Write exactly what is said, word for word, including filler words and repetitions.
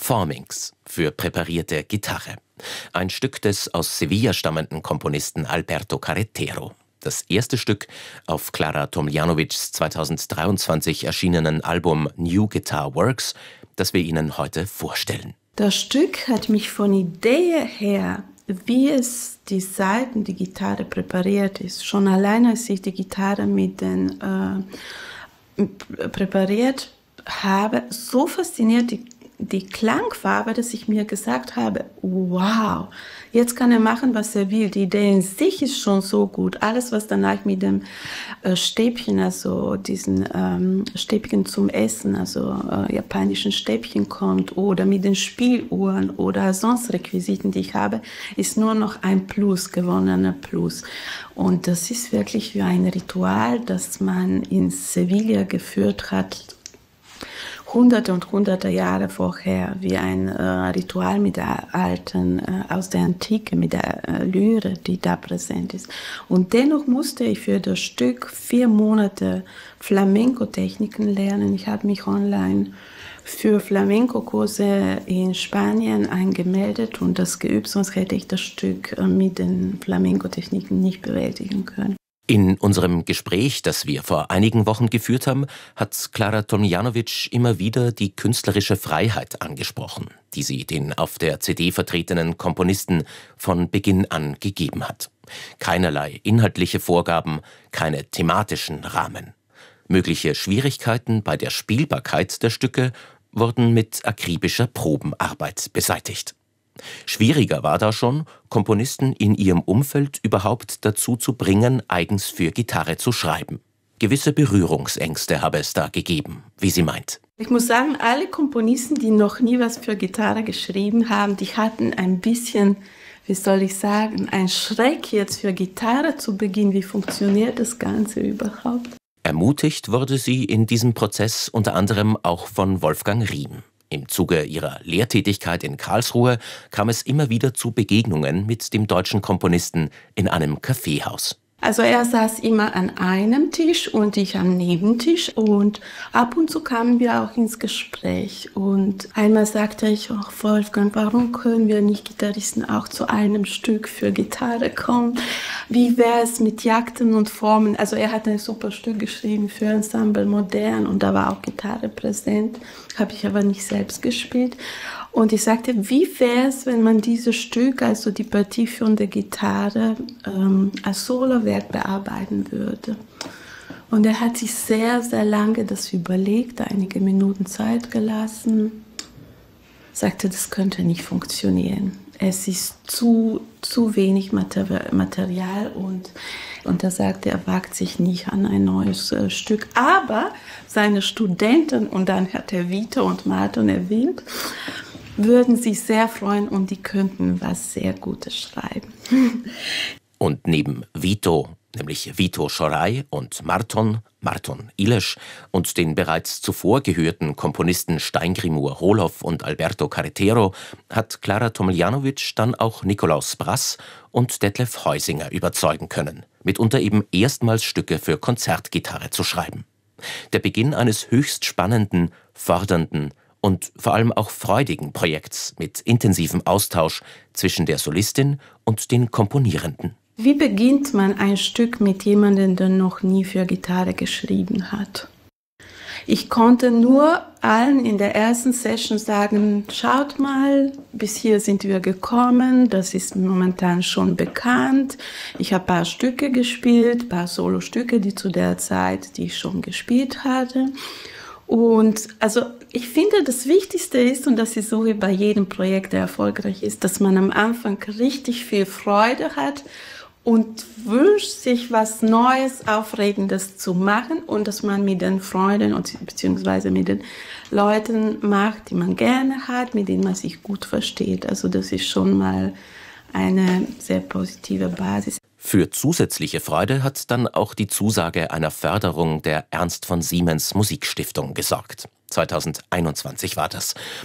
Formings für präparierte Gitarre. Ein Stück des aus Sevilla stammenden Komponisten Alberto Carretero. Das erste Stück auf Klara Tomljanovics zweitausenddreiundzwanzig erschienenen Album New Guitar Works, das wir Ihnen heute vorstellen. Das Stück hat mich von Idee her, wie es die Saiten, die Gitarre präpariert ist, schon allein als ich die Gitarre mit den äh, präpariert habe, so fasziniert die, die Klangfarbe, dass ich mir gesagt habe, wow, jetzt kann er machen, was er will. Die Idee in sich ist schon so gut. Alles, was danach mit dem äh, Stäbchen, also diesen ähm, Stäbchen zum Essen, also äh, japanischen Stäbchen kommt, oder mit den Spieluhren oder sonst Requisiten, die ich habe, ist nur noch ein Plus, gewonnener Plus. Und das ist wirklich wie ein Ritual, das man in Sevilla geführt hat, hunderte und hunderte Jahre vorher, wie ein äh, Ritual mit der alten, äh, aus der Antike, mit der äh, Lyre, die da präsent ist. Und dennoch musste ich für das Stück vier Monate Flamenco-Techniken lernen. Ich habe mich online für Flamenco-Kurse in Spanien eingemeldet und das geübt, sonst hätte ich das Stück äh, mit den Flamenco-Techniken nicht bewältigen können. In unserem Gespräch, das wir vor einigen Wochen geführt haben, hat Klara Tomljanovic immer wieder die künstlerische Freiheit angesprochen, die sie den auf der C D vertretenen Komponisten von Beginn an gegeben hat. Keinerlei inhaltliche Vorgaben, keine thematischen Rahmen. Mögliche Schwierigkeiten bei der Spielbarkeit der Stücke wurden mit akribischer Probenarbeit beseitigt. Schwieriger war da schon, Komponisten in ihrem Umfeld überhaupt dazu zu bringen, eigens für Gitarre zu schreiben. Gewisse Berührungsängste habe es da gegeben, wie sie meint. Ich muss sagen, alle Komponisten, die noch nie was für Gitarre geschrieben haben, die hatten ein bisschen, wie soll ich sagen, einen Schreck jetzt für Gitarre zu beginnen. Wie funktioniert das Ganze überhaupt? Ermutigt wurde sie in diesem Prozess unter anderem auch von Wolfgang Riem. Im Zuge ihrer Lehrtätigkeit in Karlsruhe kam es immer wieder zu Begegnungen mit dem deutschen Komponisten in einem Kaffeehaus. Also er saß immer an einem Tisch und ich am Nebentisch und ab und zu kamen wir auch ins Gespräch. Und einmal sagte ich, oh Wolfgang, warum können wir nicht Gitarristen auch zu einem Stück für Gitarre kommen? Wie wäre es mit Jagden und Formen? Also er hat ein super Stück geschrieben für Ensemble Modern und da war auch Gitarre präsent, habe ich aber nicht selbst gespielt. Und ich sagte, wie wäre es, wenn man dieses Stück, also die Partie für die Gitarre, ähm, als Solowerk bearbeiten würde. Und er hat sich sehr, sehr lange das überlegt, einige Minuten Zeit gelassen, sagte, das könnte nicht funktionieren. Es ist zu, zu wenig Material und, und er sagte, er wagt sich nicht an ein neues äh, Stück. Aber seine Studenten, und dann hat er Vito und Martin erwähnt, würden sich sehr freuen und die könnten was sehr Gutes schreiben. Und neben Vito, nämlich Vito Schoray und Marton, Marton Ilesch und den bereits zuvor gehörten Komponisten Steingrimur Rohloff und Alberto Carretero hat Klara Tomljanovic dann auch Nikolaus Brass und Detlef Heusinger überzeugen können, mitunter eben erstmals Stücke für Konzertgitarre zu schreiben. Der Beginn eines höchst spannenden, fordernden und vor allem auch freudigen Projekts mit intensivem Austausch zwischen der Solistin und den Komponierenden. Wie beginnt man ein Stück mit jemandem, der noch nie für Gitarre geschrieben hat? Ich konnte nur allen in der ersten Session sagen, schaut mal, bis hier sind wir gekommen, das ist momentan schon bekannt. Ich habe ein paar Stücke gespielt, ein paar Solostücke, die zu der Zeit, die ich schon gespielt hatte. Und also ich finde, das Wichtigste ist, und das ist so wie bei jedem Projekt, der erfolgreich ist, dass man am Anfang richtig viel Freude hat und wünscht sich was Neues, Aufregendes zu machen und dass man mit den Freunden und beziehungsweise mit den Leuten macht, die man gerne hat, mit denen man sich gut versteht. Also das ist schon mal eine sehr positive Basis. Für zusätzliche Freude hat dann auch die Zusage einer Förderung der Ernst von Siemens Musikstiftung gesorgt. zweitausendeinundzwanzig war das.